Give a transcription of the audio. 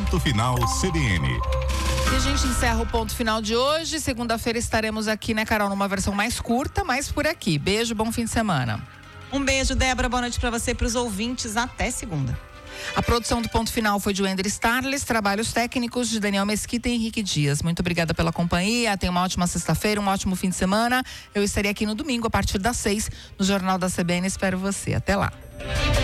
Ponto Final CBN. E a gente encerra o Ponto Final de hoje. Segunda-feira estaremos aqui, né, Carol, numa versão mais curta, mas por aqui. Beijo, bom fim de semana. Um beijo, Débora, boa noite pra você e pros ouvintes. Até segunda. A produção do Ponto Final foi de Wender Starles, trabalhos técnicos de Daniel Mesquita e Henrique Dias. Muito obrigada pela companhia, tenha uma ótima sexta-feira, um ótimo fim de semana. Eu estarei aqui no domingo a partir das 6 no Jornal da CBN, espero você. Até lá.